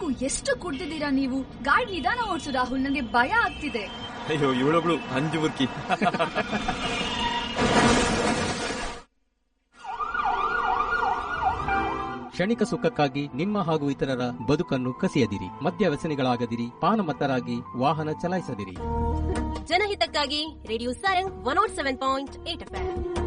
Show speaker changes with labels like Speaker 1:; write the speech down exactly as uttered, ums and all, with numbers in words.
Speaker 1: ಸಾಕು, ಎಷ್ಟು ಕುಡ್ದಿದ್ದೀರಾ ನೀವು? ಗಾಡಿ ನಿಧಾನ ಓಡಿಸು ರಾಹುಲ್, ನನಗೆ ಭಯ ಆಗ್ತಿದೆ.
Speaker 2: ಅಯ್ಯೋ, ಇವಳೊಬ್ಳು ಅಂಜು ಬುರ್ಕಿ.
Speaker 3: ಕ್ಷಣಿಕ ಸುಖಕ್ಕಾಗಿ ನಿಮ್ಮ ಹಾಗೂ ಇತರರ ಬದುಕನ್ನು ಕಸಿಯದಿರಿ. ಮದ್ಯ ವ್ಯಸನಿಗಳಾಗದಿರಿ. ಪಾನಮತ್ತರಾಗಿ ವಾಹನ ಚಲಾಯಿಸದಿರಿ.
Speaker 4: ಜನಹಿತಕ್ಕಾಗಿ radio Sarang one not seven point eight F M.